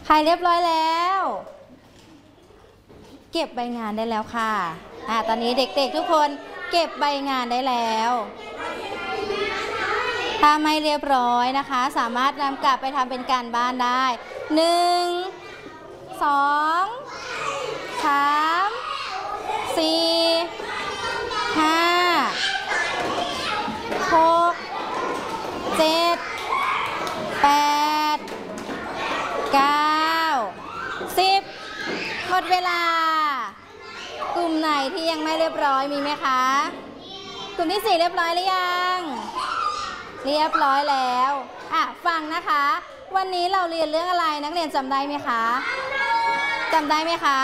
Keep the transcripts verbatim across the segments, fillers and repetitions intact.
ใครเรียบร้อยแล้วเก็บใบงานได้แล้วค่ะอ่าตอนนี้เด็กๆทุกคนเก็บใบงานได้แล้วถ้าไม่เรียบร้อยนะคะสามารถนำกลับไปทำเป็นการบ้านได้หนึ่งสองสามสี่ห้าหกเจ็ดแปดเก้าสิบหมดเวลากลุ่มไหนที่ยังไม่เรียบร้อยมีไหมคะกลุ่มที่สี่เรียบร้อยหรือยังเรียบร้อยแล้วอ่ะฟังนะคะวันนี้เราเรียนเรื่องอะไรนักเรียนจำได้ไหมคะจำได้ไหมคะ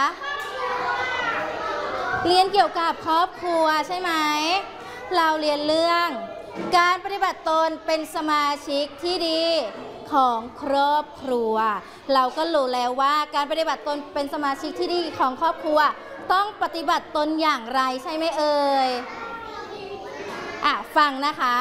เรียนเกี่ยวกับครอบครัวใช่ไหมเราเรียนเรื่องการปฏิบัติตนเป็นสมาชิกที่ดีของครอบครัวเราก็รู้แล้วว่าการปฏิบัติตนเป็นสมาชิกที่ดีของครอบครัวต้องปฏิบัติตนอย่างไรใช่ไหมเอ่ยอ่ะฟังนะคะ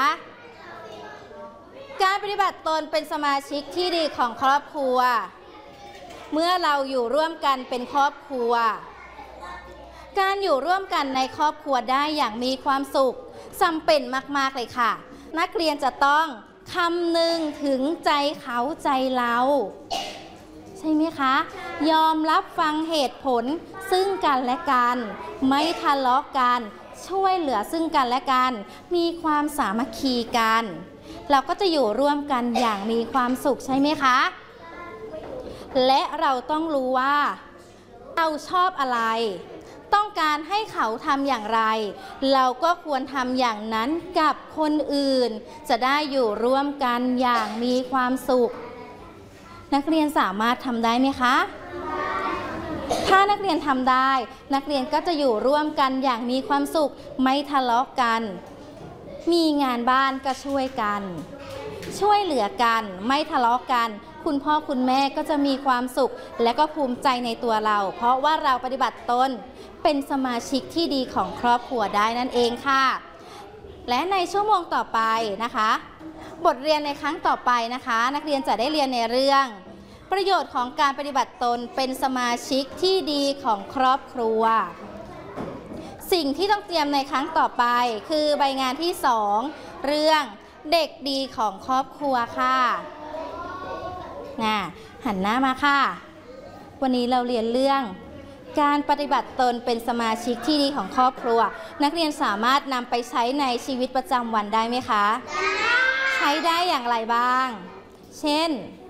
การปฏิบัติตนเป็นสมาชิกที่ดีของครอบครัวเมื่อเราอยู่ร่วมกันเป็นครอบครัวการอยู่ร่วมกันในครอบครัวได้อย่างมีความสุขจำเป็นมากๆเลยค่ะนักเรียนจะต้องคำนึงถึงใจเขาใจเราใช่ไหมคะยอมรับฟังเหตุผลซึ่งกันและกันไม่ทะเลาะกันช่วยเหลือซึ่งกันและกันมีความสามัคคีกันเราก็จะอยู่ร่วมกันอย่างมีความสุขใช่ไหมคะและเราต้องรู้ว่าเราชอบอะไรต้องการให้เขาทำอย่างไรเราก็ควรทำอย่างนั้นกับคนอื่นจะได้อยู่ร่วมกันอย่างมีความสุขนักเรียนสามารถทำได้ไหมคะถ้านักเรียนทำได้นักเรียนก็จะอยู่ร่วมกันอย่างมีความสุขไม่ทะเลาะกันมีงานบ้านก็ช่วยกันช่วยเหลือกันไม่ทะเลาะกันคุณพ่อคุณแม่ก็จะมีความสุขและก็ภูมิใจในตัวเราเพราะว่าเราปฏิบัติตนเป็นสมาชิกที่ดีของครอบครัวได้นั่นเองค่ะและในชั่วโมงต่อไปนะคะบทเรียนในครั้งต่อไปนะคะนักเรียนจะได้เรียนในเรื่องประโยชน์ของการปฏิบัติตนเป็นสมาชิกที่ดีของครอบครัวสิ่งที่ต้องเตรียมในครั้งต่อไปคือใบงานที่สองเรื่องเด็กดีของครอบครัวค่ะน่ะหันหน้ามาค่ะวันนี้เราเรียนเรื่องการปฏิบัติตนเป็นสมาชิกที่ดีของครอบครัวนักเรียนสามารถนำไปใช้ในชีวิตประจำวันได้ไหมคะใช้ได้อย่างไรบ้างเช่น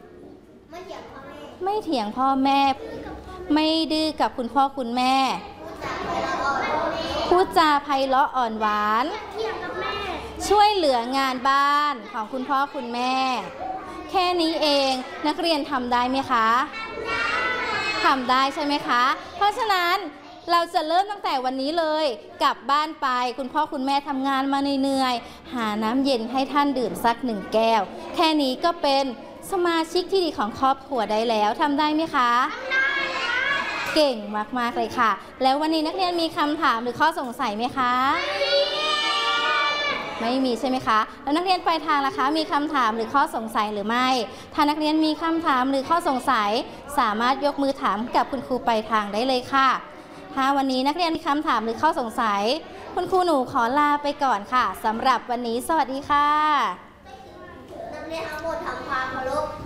ไม่เถียงพ่อแม่ไม่ดื้อกับคุณพ่อคุณแม่พูดจาไพเราะอ่อนหวานช่วยเหลืองานบ้านของคุณพ่อคุณแม่แค่นี้เองนักเรียนทำได้ไหมคะทำได้ใช่ไหมคะเพราะฉะนั้นเราจะเริ่มตั้งแต่วันนี้เลยกลับบ้านไปคุณพ่อคุณแม่ทำงานมาเหนื่อยๆหาน้ำเย็นให้ท่านดื่มสักหนึ่งแก้วแค่นี้ก็เป็นสมาชิกที่ดีของครอบครัวได้แล้วทำได้ไหมคะเก่งมากๆเลยค่ะแล้ววันนี้นักเรียนมีคำถามหรือข้อสงสัยไหมคะไม่มีใช่ไหมคะแล้วนักเรียนปลายทางล่ะคะมีคำถามหรือข้อสงสัยหรือไม่ถ้านักเรียนมีคำถามหรือข้อสงสัยสามารถยกมือถามกับคุณครูปลายทางได้เลยค่ะถ้าวันนี้นักเรียนมีคำถามหรือข้อสงสัยคุณครูหนูขอลาไปก่อนค่ะสำหรับวันนี้สวัสดีค่ะนักเรียนทั้งหมดทำความเคารพ